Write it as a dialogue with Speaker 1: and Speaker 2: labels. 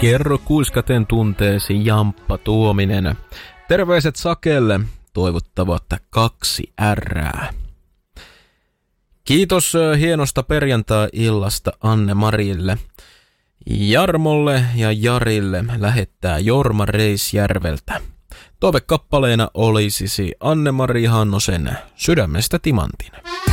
Speaker 1: Kerro kuiskaten tunteesi Jamppa Tuominen. Terveiset Sakelle, toivottavat 2 R:ää. Kiitos hienosta perjantai-illasta Anne-Marille. Jarmolle ja Jarille lähettää Jorma Reisjärveltä. Toivekappaleena olisisi Anne-Mari Hannosen Sydämestä timantin.